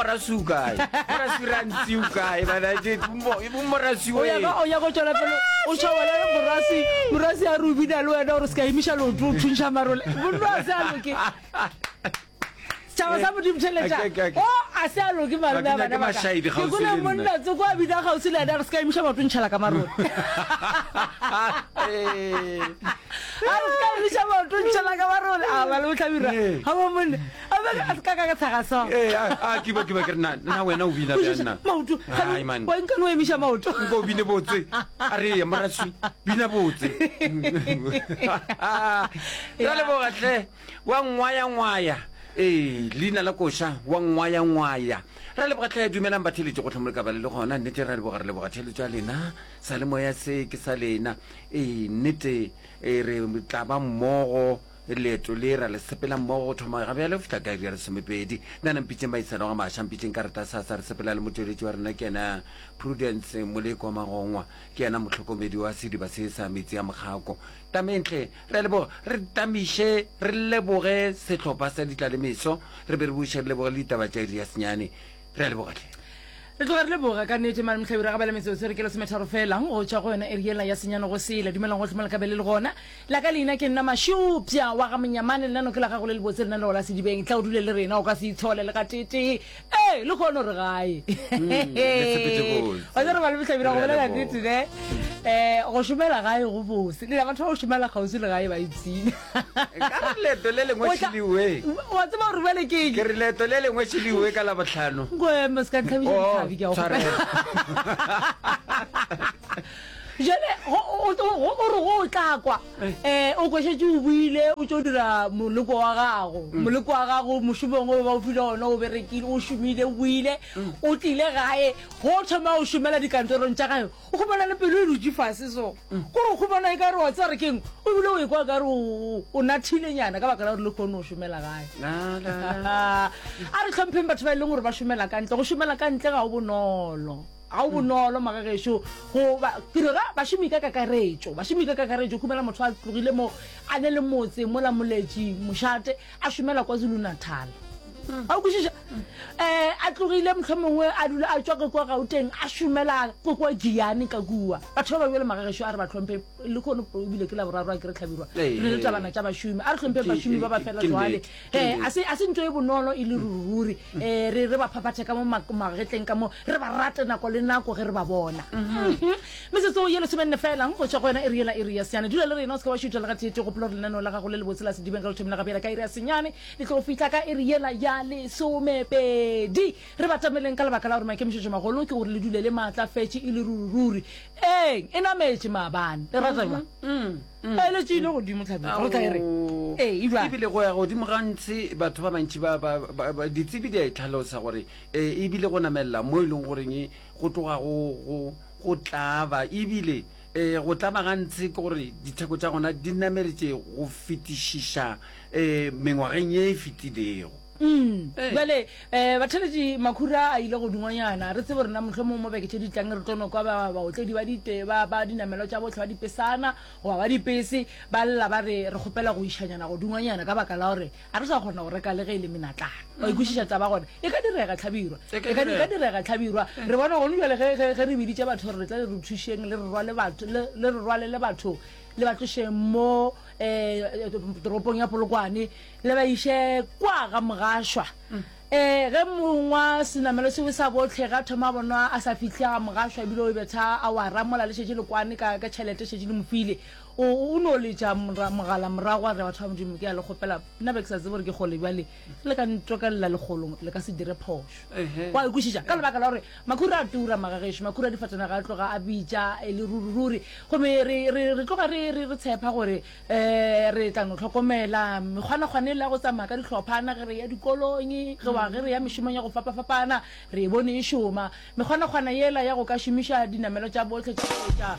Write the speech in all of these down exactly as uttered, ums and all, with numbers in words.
morasuka morasirantsiuka e bana je mo morasiwe o ya go tshola pelo o tshwala morasi morasi a rubina lo ena o re ska imisha lo tlo tshuntsha marole morasi a loke tshaba sa mo dimtheleta o a se a loke ba bana bana ke gona monna tso kwa bida ga o se le ena re ska imisha ba tshuntsha ka marole eh a re ska imisha ba tshuntsha ka marole a ba lo tlhabira ha mo monna a ba ka ka ka tsaga so eh a ke ba ke ba ke na na wena o bina bana mauto ai man wa nka no emisha mauto go bine botse a re ya morasi bina botse ya le bogatle wa ngwaya ngwaya eh lina la kosha wa ngwaya ngwaya ra le bogatle dumelang batheletse go tlhomola ka ba le gona nnete ra le bogare le bogatlhe tsa lena sa le moya se ke sa lena eh nnete e re tlaba mmogo leto le ra le sepela mmogo thoma ga bjale fitla ka re semepedi nna mpitseng ba isana ga masha mpitseng karata sa sa re sepela le motsweletsi wa rena ke ena Prudence Moleko Magongwa ke ena motlhokomedi wa sediba se sa metsi ya mogako tamentle re le bo re tamishe re leboge setlhopha sa ditlalemeso re be re bushe le boge le ditaba tša ya senyane re le bogatle re tlo re boga ka nete mane mtlhabira ga bala metso se re ke le semetharo felang o tša go yona eriela ya senyane go sela dumelang go tlhomela ka bele le gona la ka leina ke nna mashupya wa ga menyamane le nano ke la ga go le le botse le nna le la sedibeng tla o dule le rena o ka se itshole le ka tete eh le gona re gae wa re ba le mtlhabira go bela ka nete ne eh go shumela gae go bose le batho ba shumela gausi le gae ba itsine ka le to le lengwe tshiliwe wa tsaba re bele ke ke re le to le lengwe tshiliwe ka la botlhano go ema ska tlhabile jale o re go tla kwa eh o kweshetse o buile o tlo dira moleko wa gago moleko wa gago moshubong o ba o fila ona o berekile o shumile o buile o tlile gae go thoma o shumela dikantorong tša gae o go bona le pelo e rutsi fase so gore go bona e ka re wa tsare keng o bile o e kwa ka re o nathilenyana ka baka la re le kgone o shumela gae a re tlhompheng batho ba e leng gore ba shumela ka ntle go shumela ka ntle ga o bonolo a o bonolo magagesho go ba kirega ba shimika ka karetso ba shimika ka karetso khumela motho a tlogile mo a ne le motse mo la moletsi moshate a shumela kwa Zulu Natal a o kushisa eh a tlogile mhlomongwe a dula a tswa ka kwa Gauteng a shumela ko kwa Giani ka kuwa batho ba bele magagesho a re ba tlhompe le khone o bile ke la boraro a ke re tlhabirwa le le tabana tša ba shumi a re tlhompe ba shumi ba ba fela tswale eh a se a se ntwe e bonolo e le rururi eh re re ba phaphathe ka mo magetleng ka mo re ba rate nako le nako ge re ba bona mme so yelo se benne fela go tswa go yena eriela area senyane dula le rena o ska wa shutela ga tete go plot le nano la ga go le le botsela se dibeng ka lethomela ga bela ka area senyane le tlo fitla ka eriela ya le somepedi re batameleng ka lebaka la gore maikemišetšo magolo ke gore le dule le maatla fetše e le rururi eng e nametše maabane le rataiwa a ele tsile godimo tlhabile go tla ere ee ebile go ya godimo gantsi batho ba bantši ditsebi di a itlhalosa gore ebile go namelela mo e leng goreng go tloga go tlaba ebile eh go tlaba gantsi ke gore ditheko tša gona di nameletse go fetišiša um mengwageng e e fetilego Mm. Bale eh batheledi makhura a ile go dungwanyana re tsebe rena mohlomong mo beke tše di tlang re tlono kwa ba ba otledi ba dite ba ba dinamelo tša botlhe ba dipesana go ba dipese ba lla ba re re gopela go ishanyana go dungwanyana ka baka la gore a re sa kgona go reka le ge ile menatlana o ikušiša taba gona e ka direga tlhabirwa e ka direga tlhabirwa re bona go nna le ge ge re biditše batho re tla re thušeng le re rwale batho le re rwale le batho le ba tloshe mo eh toropong ya Polokwane le ba ishe kwa ga mogashwa eh ge mongwa sinamelo se sa botlhe ga thoma bona a sa fitla mogashwa bile o betha a wa ramola le shetse le kwane ka ka chelete shetse le mofile o no le tša mogala moragwa re batho ba modimo ke a le gopela nna be ke sa tsebe gore ke gole bjale le ka ntokella le golong le ka se dire phosho wa ikušiša ka lebaka la gore makhura a tura magagesho makhura di fatana ga tloga a bitša e le rururi gomme re re tloga re re tshepa gore eh re tla no tlhokomela megwana gwane la go tsamaya ka ditlhophana ge re ya dikolong ge wa ge re ya mešomong ya go fapafapana re bone e šoma megwana gwana yela ya go ka šomiša dinamelo tša botlhe tša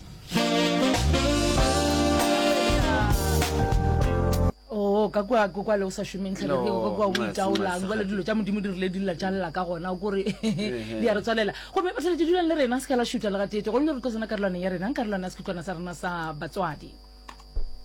oh ka kwa kwa le o sa shumeng tlhele go kwa o itaolang ba le dilo tša modimo di rile dilla tšalla ka gona gore di a re tswalela go be ba tlhele di dula le rena se ka la shuta le ga tete go nne re tlo tsena karolwana ya rena karolwana se ke tsona sa rena sa Batswadi.